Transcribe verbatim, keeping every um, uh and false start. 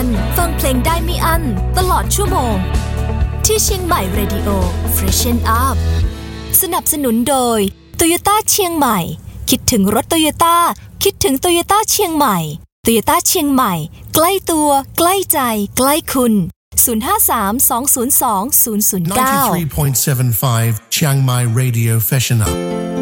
วันฟังเพลงได้ไม่อั้นตลอดชั่วโมงที่เชียงใหม่ Radio Freshen Up สนับสนุนโดย Toyota เชียงใหม่คิดถึงรถ Toyota คิดถึง Toyota เชียงใหม่ Toyota เชียงใหม่ใกล้ตัวใกล้ใจใกล้คุณศูนย์ ห้า สาม สอง ศูนย์ สอง ศูนย์ ศูนย์ เก้า ninety-three point seven five Chiang Mai Radio Freshen Up